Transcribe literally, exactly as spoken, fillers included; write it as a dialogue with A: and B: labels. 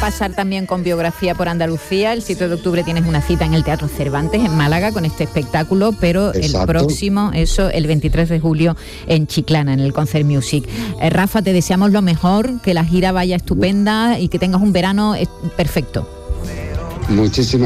A: pasar también con biografía por Andalucía. El siete de octubre tienes una cita en el Teatro Cervantes, en Málaga, con este espectáculo, pero Exacto. el próximo, eso, el veintitrés de julio en Chiclana, en el Concert Music. Eh, Rafa, te deseamos lo mejor, que la gira vaya estupenda y que tengas un verano perfecto.
B: Muchísimas